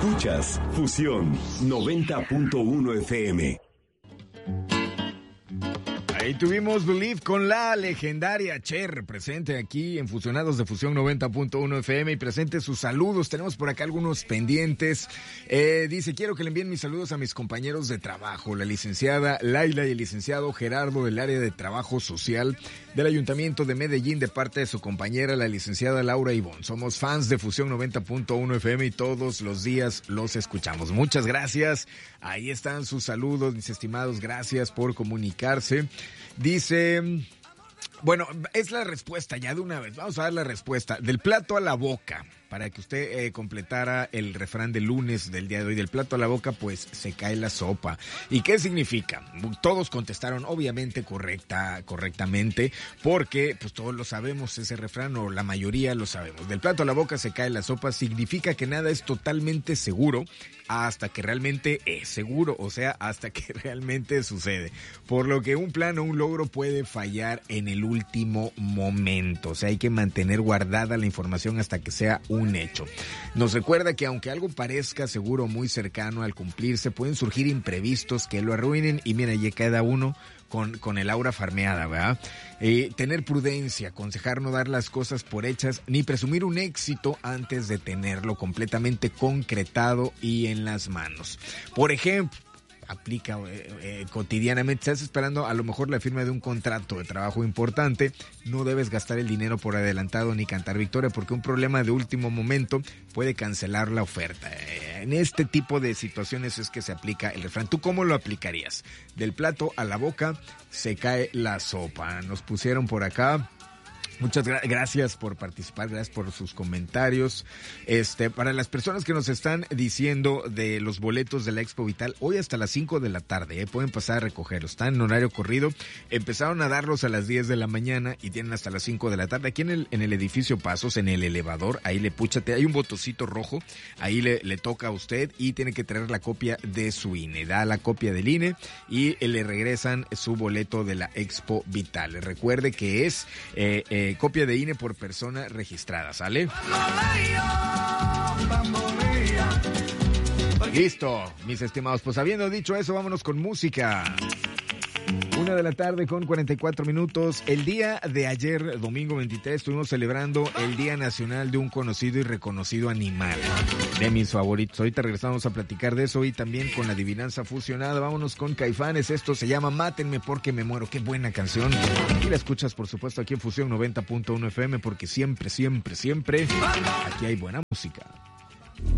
Escuchas Fusión 90.1 FM. Ahí tuvimos Believe con la legendaria Cher, presente aquí en Fusionados de Fusión 90.1 FM y presente sus saludos. Tenemos por acá algunos pendientes. Dice, quiero que le envíen mis saludos a mis compañeros de trabajo, la licenciada Laila y el licenciado Gerardo del área de trabajo social del Ayuntamiento de Medellín de parte de su compañera, la licenciada Laura Ivón. Somos fans de Fusión 90.1 FM y todos los días los escuchamos. Muchas gracias. Ahí están sus saludos, mis estimados. Gracias por comunicarse. Dice, bueno, es la respuesta ya de una vez. Vamos a dar la respuesta. Del plato a la boca, para que usted completara el refrán del lunes del día de hoy. Del plato a la boca, pues se cae la sopa. ¿Y qué significa? Todos contestaron obviamente correctamente, porque pues todos lo sabemos ese refrán, o la mayoría lo sabemos. Del plato a la boca se cae la sopa significa que nada es totalmente seguro hasta que realmente es seguro, o sea, hasta que realmente sucede. Por lo que un plan o un logro puede fallar en el último momento. O sea, hay que mantener guardada la información hasta que sea un hecho. Nos recuerda que aunque algo parezca seguro muy cercano al cumplirse, pueden surgir imprevistos que lo arruinen y mira, ya queda uno con el aura farmeada, ¿verdad? Tener prudencia, aconsejar no dar las cosas por hechas, ni presumir un éxito antes de tenerlo completamente concretado y en las manos. Por ejemplo, aplica cotidianamente, estás esperando a lo mejor la firma de un contrato de trabajo importante, no debes gastar el dinero por adelantado ni cantar victoria, porque un problema de último momento puede cancelar la oferta. En este tipo de situaciones es que se aplica el refrán. ¿Tú cómo lo aplicarías? Del plato a la boca se cae la sopa. Nos pusieron por acá. Muchas gracias por participar, gracias por sus comentarios. Para las personas que nos están diciendo de los boletos de la Expo Vital, hoy hasta las 5 de la tarde, pueden pasar a recogerlos. Están en horario corrido, empezaron a darlos a las 10 de la mañana y tienen hasta las 5 de la tarde. Aquí en el edificio Pasos, en el elevador, ahí le púchate, hay un botoncito rojo, ahí le toca a usted y tiene que traer la copia de su INE. Da la copia del INE y le regresan su boleto de la Expo Vital. Recuerde que es copia de INE por persona registrada, ¿sale? Listo, mis estimados. Pues habiendo dicho eso, vámonos con música. 1 de la tarde con 44 minutos. El día de ayer, domingo 23, estuvimos celebrando el Día Nacional de un conocido y reconocido animal. De mis favoritos. Ahorita regresamos a platicar de eso y también con la adivinanza fusionada. Vámonos con Caifanes. Esto se llama Mátenme porque me muero. Qué buena canción. Y la escuchas, por supuesto, aquí en Fusión 90.1 FM porque siempre, siempre, siempre aquí hay buena música.